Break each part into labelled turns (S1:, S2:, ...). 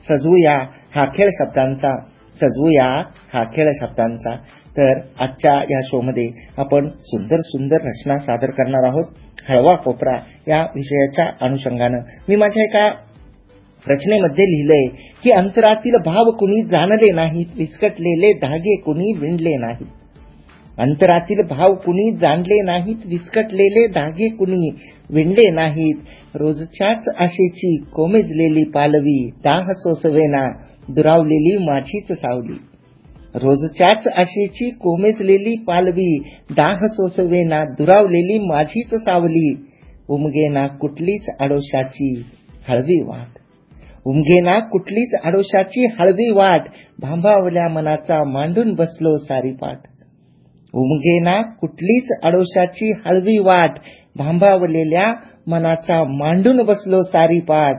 S1: सजवूया हा खेळ शब्दांचा, सजवूया हा खेळ शब्दांचा. तर आजच्या या शो मध्ये आपण सुंदर सुंदर रचना सादर करणार आहोत. हळवा कोपरा या विषयाच्या अनुषंगानं मी माझ्या एका रचनेमध्ये लिहिलंय की अंतरातील भाव कुणी जाणले नाहीत, विस्कटलेले धागे कुणी विणले नाहीत. अंतरातील भाव कुणी जाणले नाहीत, विस्कटलेले धागे कुणी विणले नाहीत. रोजच्याच आशेची कोमेजलेली पालवी, दाह सोसवेना दुरावलेली माझीच सावली. रोजच्याच आशेची कोमेजलेली पालवी, दाह सोसवेना दुरावलेली माझीच सावली. उमगेना कुठलीच आडोशाची हळवी वाट, उमगेना कुठलीच आडोशाची हळवी वाट. भांबावल्या मनाचा मांडून बसलो सारी पाठ. उमगेना कुठलीच आडोशाची हळवी वाट, भांबावलेल्या मनाचा मांडून बसलो सारी पाठ.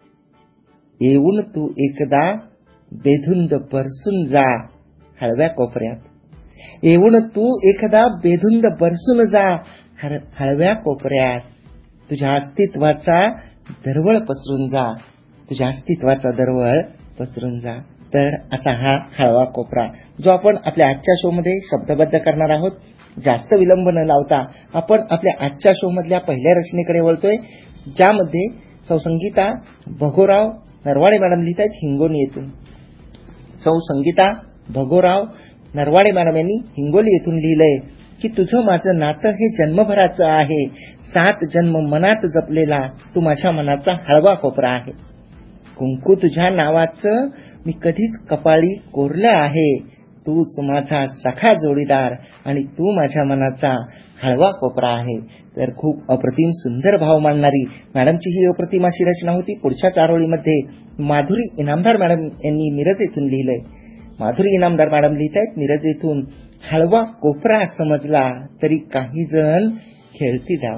S1: येऊन तू एकदा बेधुंद बरसून जा हळव्या कोपऱ्यात. येऊन तू एकदा बेधुंद बरसून जा हळव्या कोपऱ्यात. तुझ्या अस्तित्वाचा दरवळ पसरून जा, तुझ्या अस्तित्वाचा दरवळ पसरून जा. तर असा हा हळवा कोपरा जो आपण आपल्या आजच्या शो मध्ये शब्दबद्ध करणार आहोत. जास्त विलंब न लावता आपण आपल्या आजच्या शो मधल्या पहिल्या रचनेकडे वळतोय, ज्यामध्ये सौ संगीता भगोराव नरवाडे मॅडम लिहित आहेत हिंगोली येथून. सौ संगीता भगोराव नरवाडे मॅडम यांनी हिंगोली येथून लिहिलंय की तुझं माझं नातं हे जन्मभराचं आहे. 7 जन्म मनात जपलेला तू माझ्या मनाचा हळवा कोपरा आहे. कुंकू तुझ्या नावाचं मी कधीच कपाळी कोरलं आहे. तूच माझा सखा जोडीदार आणि तू माझ्या मनाचा हळवा कोपरा आहे. तर खूप अप्रतिम सुंदर भाव मांडणारी मॅडमची ही अप्रतिम अशी रचना होती. पुढच्या चारोळीमध्ये माधुरी इनामदार मॅडम यांनी मिरज येथून लिहिलंय. माधुरी इनामदार मॅडम लिहित आहेत मिरज येथून, हळवा कोपरा समजला तरी काही जण खेळती डाव.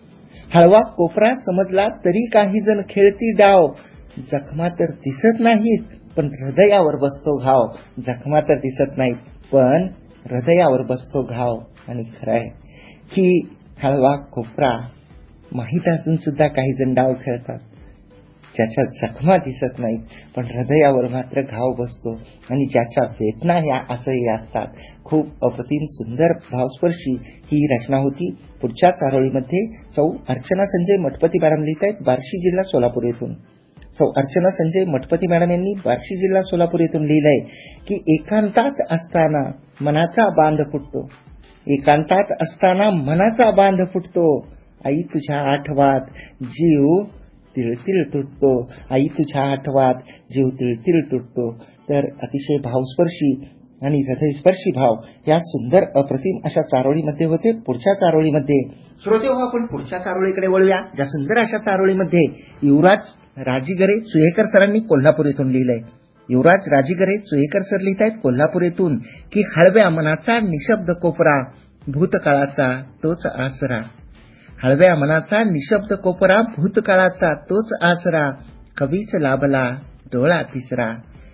S1: हळवा कोपरा समजला तरी काही जण खेळती डाव. जखमा तर दिसत नाहीत पण हृदयावर बसतो घाव. जखमा तर दिसत नाहीत पण हृदयावर बसतो घाव. आणि खरंय की हळवा कोपरा माहीत असून सुद्धा काही जण डाव खेळतात. ज्याच्या जखमा दिसत नाहीत पण हृदयावर मात्र घाव बसतो आणि ज्याच्या वेदना ह्या असह्य असतात. खूप अप्रतिम सुंदर भावस्पर्शी ही रचना होती. पुढच्या चारोळीमध्ये सौ अर्चना संजय मठपती मॅडम लिहित आहेत बार्शी जिल्हा सोलापूर येथून. सौ अर्चना संजय मठपती मॅडम यांनी बार्शी जिल्हा सोलापूर येथून लिहिलंय की एकांतात असताना मनाचा बांध फुटतो. एकांतात असताना मनाचा बांध फुटतो. आई तुझ्या आठवात जीव तिळतिळ तुटतो. आई तुझ्या आठवात जीव तिळतिळ तुटतो. तर अतिशय भावस्पर्शी आणि हृदयस्पर्शी भाव या सुंदर अप्रतिम अशा चारोळीमध्ये होते. पुढच्या चारोळीमध्ये श्रोते हो आपण पुढच्या चारोळीकडे वळूया, ज्या सुंदर अशा चारोळीमध्ये युवराज राजीगरे सुयेकर सरांनी कोल्हापूर येथून लिहिलंय. युवराज राजीगरे सुयेकर सर लिहित आहेत कोल्हापूर येथून की हळव्या मनाचा निशब्द कोपरा, भूतकाळाचा तोच आसरा. हळव्या मनाचा निशब्द कोपरा, भूतकाळाचा तोच आसरा. कवीच लाभला डोळा तिसरा,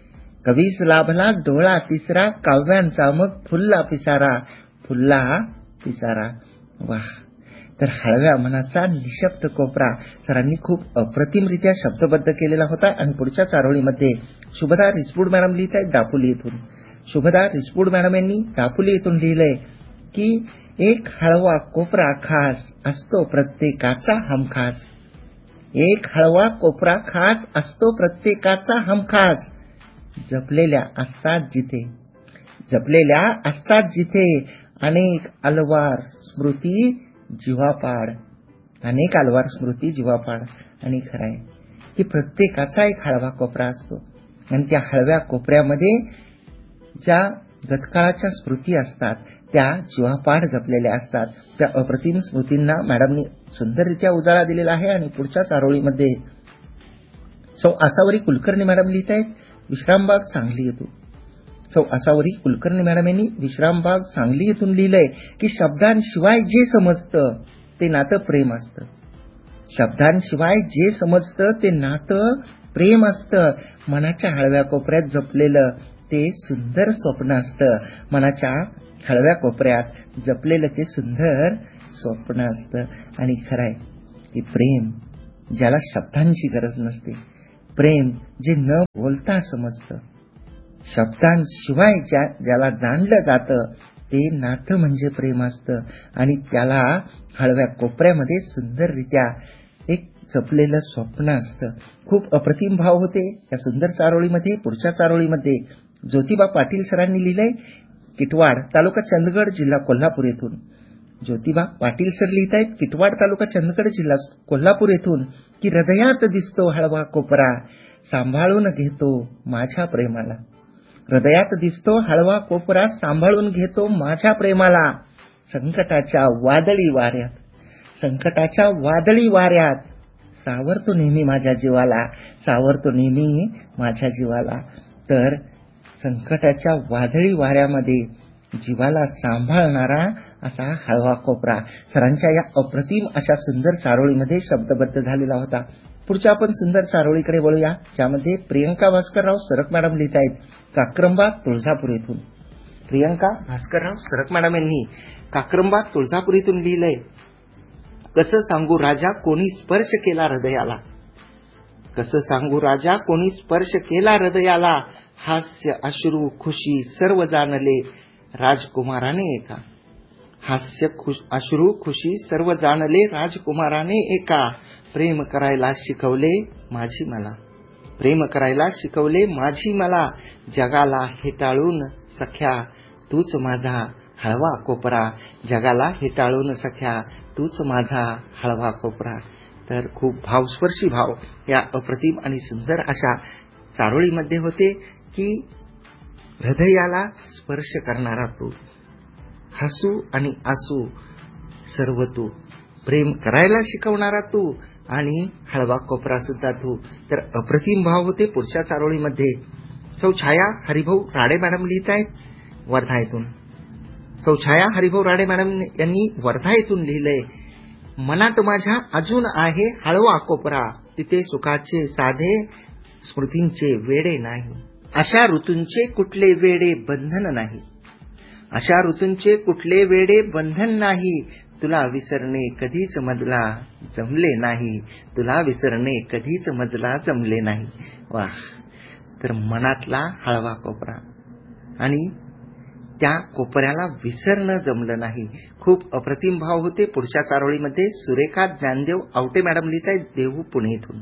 S1: कवीच लाभला डोळा तिसरा. काव्यांचा मग फुलला पिसारा, फुलला पिसारा. वाह. तर हळव्या मनाचा निशब्द कोपरा सरांनी खूप अप्रतिमरित्या शब्दबद्ध केलेला होता. आणि पुढच्या चारोळीमध्ये शुभदा रिसपूड मॅडम लिहित आहेत दापोली येथून. शुभदा रिसपूड मॅडम यांनी दापोली येथून लिहिलंय की एक हळवा कोपरा खास असतो प्रत्येकाचा हमखास. एक हळवा कोपरा खास असतो प्रत्येकाचा हमखास. जपलेल्या असतात जिथे, जपलेल्या असतात जिथे अनेक अलवार स्मृती जीवापाड, अनेक अलवार स्मृती जीवापाड. आणि खरंय की प्रत्येकाचा एक हळवा कोपरा असतो आणि त्या हळव्या कोपऱ्यामध्ये ज्या गतकाळाच्या स्मृती असतात त्या जीवापाड जपलेल्या असतात. त्या अप्रतिम स्मृतींना मॅडमनी सुंदररित्या उजाळा दिलेला आहे. आणि पुढच्या चारोळीमध्ये सौ आसावरी कुलकर्णी मॅडम लिहित आहेत विश्रामबाग सांगली येथून. सौ आसावरी कुलकर्णी मॅडम यांनी विश्रामबाग सांगली येथून लिहिलंय की शब्दांशिवाय जे समजतं ते नातं प्रेम असतं. शब्दांशिवाय जे समजतं ते नातं प्रेम असतं. मनाच्या हळव्या कोपऱ्यात जपलेलं ते सुंदर स्वप्न असतं. मनाच्या हळव्या कोपऱ्यात जपलेलं ते सुंदर स्वप्न असतं. आणि खरंय की प्रेम ज्याला शब्दांची गरज नसते, प्रेम जे न बोलता समजतं, शब्दांशिवाय ज्याला जाणलं जातं ते नातं म्हणजे प्रेम असतं. आणि त्याला हळव्या कोपऱ्यामध्ये सुंदररित्या एक जपलेलं स्वप्न असतं. खूप अप्रतिम भाव होते या सुंदर चारोळीमध्ये. पुढच्या चारोळीमध्ये ज्योतिबा पाटील सरांनी लिहिलंय, किटवाड, तालुका चंदगड, जिल्हा कोल्हापूर येथून. ज्योतिबा पाटील सर लिहित आहेत, किटवाड, तालुका चंदगड, जिल्हा कोल्हापूर येथून, की हृदयात दिसतो हळवा कोपरा, सांभाळून घेतो माझ्या प्रेमाला. हृदयात दिसतो हळवा कोपरा, सांभाळून घेतो माझ्या प्रेमाला. संकटाच्या वादळी वाऱ्यात सावरतो नेहमी माझ्या जीवाला, सावरतो नेहमी माझ्या जीवाला. तर संकटाच्या वादळी वाऱ्यामध्ये जीवाला सांभाळणारा असा हळवा कोपरा सरांच्या या अप्रतिम अशा सुंदर चारोळीमध्ये शब्दबद्ध झालेला होता. पुढच्या आपण सुंदर चारोळीकडे वळूया, ज्यामध्ये प्रियंका भास्करराव सरक मॅडम लिहित आहेत, काक्रंबा, तुळजापूर येथून. प्रियंका भास्करराव सरक मॅडम यांनी काक्रंबा, तुळजापूर येथून लिहिलंय, कसं सांगू राजा कोणी स्पर्श केला हृदयाला, कसं सांगू राजा कोणी स्पर्श केला हृदयाला, हास्य अश्रू खुशी सर्व जाणले राजकुमाराने एका. हास्य अश्रू खुशी सर्व जाणले राजकुमाराने एका. प्रेम करायला शिकवले माझी मला, प्रेम करायला शिकवले माझी मला. जगाला हेटाळून सख्या तूच माझा हळवा कोपरा, जगाला हेटाळून सख्या तूच माझा हळवा कोपरा. तर खूप भावस्पर्शी भाव या अप्रतिम आणि सुंदर अशा चारोळीमध्ये होते, की हृदयाला स्पर्श करणारा तू, हसू आणि आसू सर्व तू, प्रेम करायला शिकवणारा तू आणि हळवा कोपरा सुद्धा तू. तर अप्रतिम भाव होते. पुढच्या चारोळीमध्ये सौ छाया हरिभाऊ राडे मॅडम लिहित आहेत, वर्धा येथून. सौ छाया हरिभाऊ राडे मॅडम यांनी वर्धा येथून लिहिलंय, मनात माझ्या अजून आहे हळवा कोपरा, तिथे सुखाचे साधे स्मृतींचे वेडे नाही. अशा ऋतूंचे कुठले वेडे बंधन नाही, अशा ऋतूंचे कुठले वेडे बंधन नाही. तुला विसरणे कधीच मजला जमले नाही, तुला विसरणे कधीच मजला जमले नाही. वाह. तर मनातला हळवा कोपरा आणि त्या कोपऱ्याला विसरणं जमलं नाही. खूप अप्रतिम भाव होते. पुढच्या चारोळीमध्ये सुरेखा ज्ञानदेव आवटे मॅडम लिहित आहेत, देहू, पुणे इथून.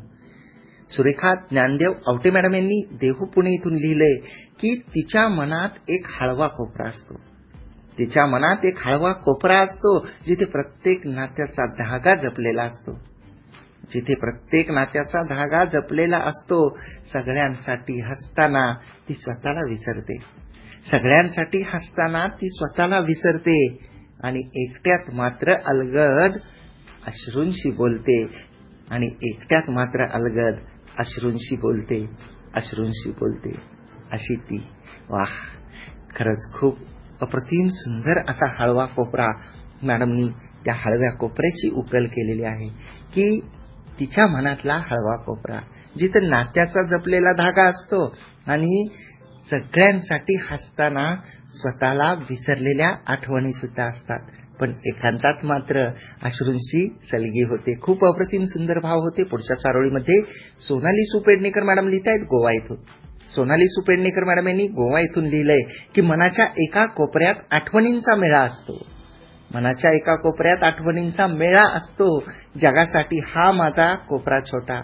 S1: सुरेखा ज्ञानदेव आवटे मॅडम यांनी देहू, पुणे इथून लिहिलंय, की तिच्या मनात एक हळवा कोपरा असतो, तिच्या मनात एक हळवा कोपरा असतो, जिथे प्रत्येक नात्याचा धागा जपलेला असतो, जिथे प्रत्येक नात्याचा धागा जपलेला असतो. सगळ्यांसाठी हसताना ती स्वतःला विसरते, सगळ्यांसाठी हसताना ती स्वतःला विसरते आणि एकट्यात मात्र अलगद अश्रूंशी बोलते, आणि एकट्यात मात्र अलगद अश्रूंशी बोलते, अश्रूंशी बोलते, अशी ती. वाह. खरंच खूप अप्रतिम सुंदर असा हळवा कोपरा मॅडमनी त्या हळव्या कोपऱ्याची उकल केलेली आहे, की तिच्या मनातला हळवा कोपरा, जिथे नात्याचा जपलेला धागा असतो आणि सगळ्यांसाठी हसताना स्वतःला विसरलेल्या आठवणी सुद्धा असतात, पण एकांतात मात्र अश्रूंशी सलगी होते. खूप अप्रतिम सुंदर भाव होते. पुढच्या चारोळीमध्ये सोनाली सुपेडणेकर मॅडम लिहित आहेत, गोवा इथून. सोनाली सुपेडणेकर मॅडम यांनी गोवा इथून लिहिलंय, की मनाच्या एका कोपऱ्यात आठवणींचा मेळा असतो, मनाच्या एका कोपऱ्यात आठवणींचा मेळा असतो. जगासाठी हा माझा कोपरा छोटा,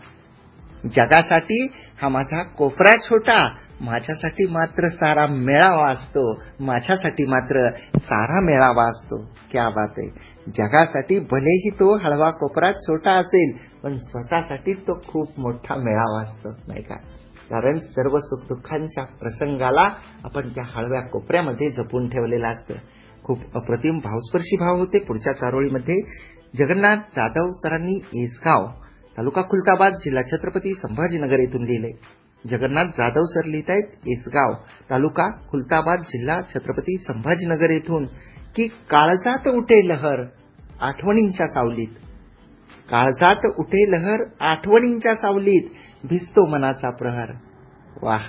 S1: जगासाठी हा माझा कोपरा छोटा, माझ्यासाठी मात्र सारा मेळावा असतो, माझ्यासाठी मात्र सारा मेळावा असतो. क्या बात आहे. जगासाठी भलेही तो हळवा कोपरा छोटा असेल, पण स्वतःसाठी तो खूप मोठा मेळावा असतो, नाही का? कारण सर्व सुखदुःखांच्या प्रसंगाला आपण त्या हळव्या कोपऱ्यामध्ये जपून ठेवलेलं असतं. खूप अप्रतिम भावस्पर्शी भाव होते. पुढच्या चारोळीमध्ये जगन्नाथ जाधव सरांनी येसगाव, तालुका खुलताबाद, जिल्हा छत्रपती संभाजीनगर येथून लिहिले. जगन्नाथ जाधव सर लिहित आहेत, येसगाव, तालुका खुलताबाद, जिल्हा छत्रपती संभाजीनगर येथून, की काळजात उठे लहर आठवणींच्या सावलीत, काळजात उठे लहर आठवणींच्या सावलीत, भिजतो मनाचा प्रहर. वाह.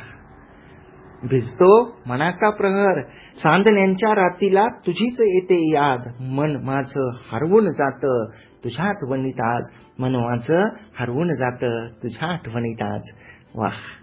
S1: भिजतो मनाचा प्रहर, चांदण्यांच्या रातीला तुझीच येते याद, मन माझं हरवून जातं तुझ्या आठवणीत आज, मन माझं हरवून जातं तुझ्या आठवणीत आज.
S2: वाह.